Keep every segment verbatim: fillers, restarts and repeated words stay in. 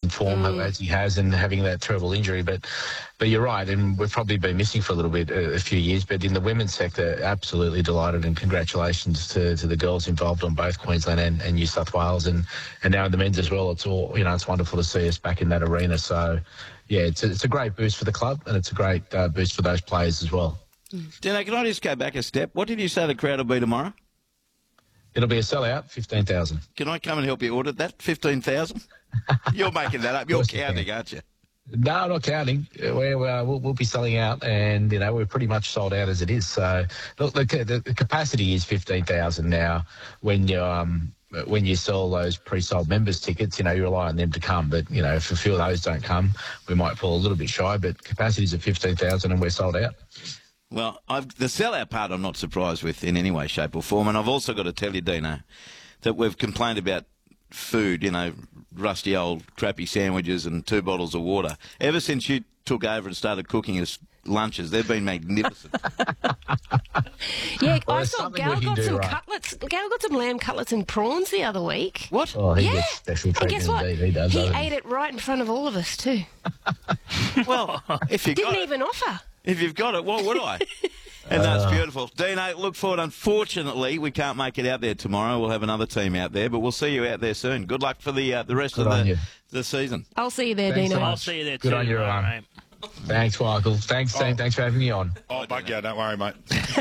form mm. as he has, and having that terrible injury. But but you're right, and we've probably been missing for a little bit, a, a few years. But in the women's sector, absolutely delighted, and congratulations to, to the girls involved on both Queensland and, and New South Wales, and, and now in the men's as well. It's all, you know, it's wonderful to see us back in that arena. So, yeah, it's a, it's a great boost for the club, and it's a great uh, boost for those players as well. Dino, can I just go back a step? What did you say the crowd will be tomorrow? It'll be a sellout, fifteen thousand. Can I come and help you audit that, fifteen thousand? You're making that up. You're counting, aren't you? No, I'm not counting. We're, uh, we'll, we'll be selling out, and, you know, we're pretty much sold out as it is. So, look, the, the, the capacity is fifteen thousand now. When you, um, when you sell those pre-sold members tickets, you know, you rely on them to come. But, you know, if a few of those don't come, we might fall a little bit shy. But capacity is at fifteen thousand and we're sold out. Well, I've, the sellout part I'm not surprised with in any way, shape or form. And I've also got to tell you, Dino, that we've complained about food, you know, rusty old crappy sandwiches and two bottles of water. Ever since you took over and started cooking us lunches, they've been magnificent. Yeah, well, I saw Gal got some right. cutlets. Gal got some lamb cutlets and prawns the other week. What? Oh, he yeah. gets special treatment. And guess what? He, does, he ate it right in front of all of us too. Well, if you didn't got even it, offer. If you've got it, what would I? And that's beautiful. Dino, look forward. Unfortunately, we can't make it out there tomorrow. We'll have another team out there, but we'll see you out there soon. Good luck for the uh, the rest Good of the, you. the season. I'll see you there, Thanks Dino. so I'll see you there Good too. on you, Ryan. Mate. Thanks, Michael. Thanks, team. Oh. Thanks for having me on. Oh, buck yeah, don't worry, mate.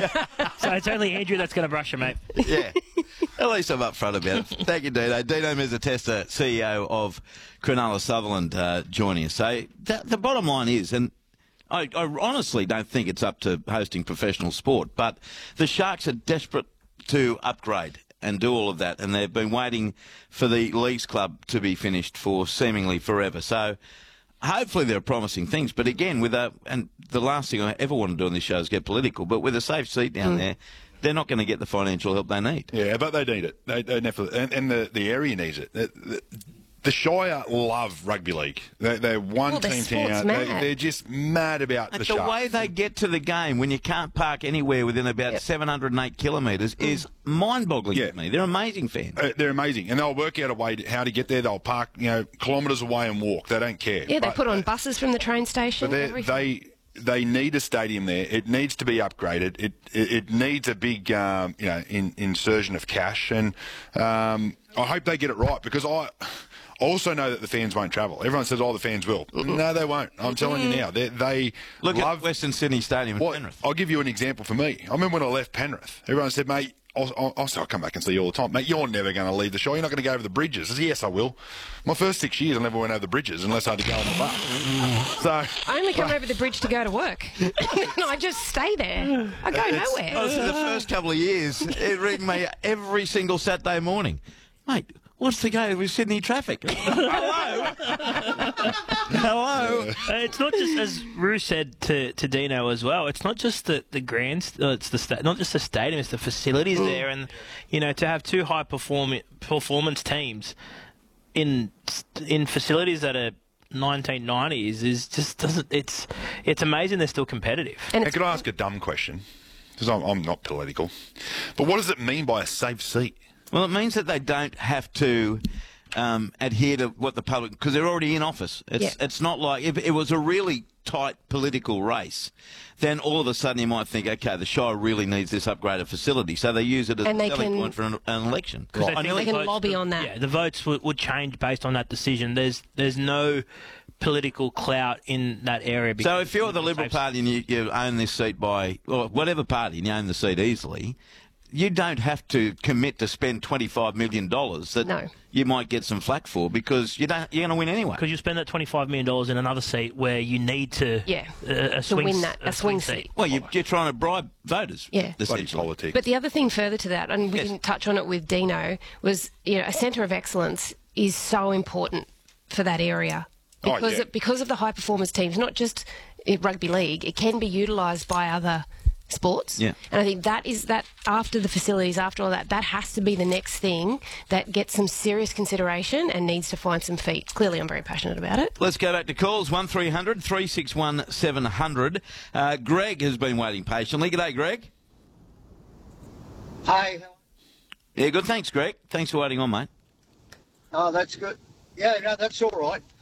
So it's only Andrew that's going to brush you, mate. Yeah. At least I'm upfront about it. Thank you, Dino. Dino Mezzatesta, C E O of Cronulla Sutherland, uh, joining us. So the, the bottom line is, and I, I honestly don't think it's up to hosting professional sport, but the Sharks are desperate to upgrade and do all of that, and they've been waiting for the Leagues Club to be finished for seemingly forever. So hopefully there are promising things, but again, with a, and the last thing I ever want to do on this show is get political, but with a safe seat down mm. there, they're not going to get the financial help they need. Yeah, but they need it. They, they definitely, and, and the, the area needs it. The, the, The Shire love rugby league. They're, they're one well, team they're town. They, they're just mad about and the Sharks. The way they get to the game when you can't park anywhere within about yep. seven hundred eight kilometres is mind-boggling yeah. to me. They're amazing fans. Uh, they're amazing, and they'll work out a way to, how to get there. They'll park, you know, kilometres away and walk. They don't care. Yeah, they but, put on buses from the train station. But they they need a stadium there. It needs to be upgraded. It it, it needs a big um, you know in, insertion of cash, and um, I hope they get it right because I. I also know that the fans won't travel. Everyone says, oh, the fans will. No, they won't. I'm telling you now. They, they Look love... at Western Sydney Stadium in well, Penrith. I'll give you an example for me. I remember when I left Penrith, everyone said, mate, I'll, I'll, I'll, I'll come back and see you all the time. Mate, you're never going to leave the show. You're not going to go over the bridges. I said, yes, I will. My first six years, I never went over the bridges unless I had to go on the bus. So I only come over the bridge to go to work. I just stay there. I go nowhere. Honestly, the first couple of years, it rang me every single Saturday morning. Mate, what's the go with Sydney traffic? Hello? Hello? Uh, it's not just, as Roo said to, to Dino as well, it's not just the, the grand, uh, it's the sta- not just the stadium, it's the facilities there. And, you know, to have two high perform- performance teams in in facilities that are nineteen nineties is just doesn't, it's, it's amazing they're still competitive. And hey, could I ask a dumb question? Because I'm, I'm not political. But what does it mean by a safe seat? Well, it means that they don't have to um, adhere to what the public, because they're already in office. It's yeah. it's not like if it was a really tight political race, then all of a sudden you might think, okay, the Shire really needs this upgraded facility, so they use it as and a they selling can, point for an, an election. Right. They, they can lobby on that. Yeah, the votes would, would change based on that decision. There's there's no political clout in that area. So if you're the Liberal Party and you, you own this seat by, or whatever party, and you own the seat easily, you don't have to commit to spend twenty-five million dollars that no. you might get some flack for because you don't, you're going to win anyway. Because you spend that twenty-five million dollars in another seat where you need to, yeah. uh, a to swing, win that, a, a swing, swing seat. seat. Well, you, you're trying to bribe voters. Yeah. Essentially. Politics. But the other thing further to that, and we yes. didn't touch on it with Dino, was you know a centre of excellence is so important for that area. Because, oh, yeah. it, because of the high performance teams, not just in rugby league, it can be utilised by other sports. Yeah. And I think that is that after the facilities, after all that, that has to be the next thing that gets some serious consideration and needs to find some feet. Clearly, I'm very passionate about it. Let's go back to calls. one three hundred three six one seven hundred. Uh, Greg has been waiting patiently. G'day, Greg. Hi. Yeah, good. Thanks, Greg. Thanks for waiting on, mate. Oh, that's good. Yeah, no, that's all right.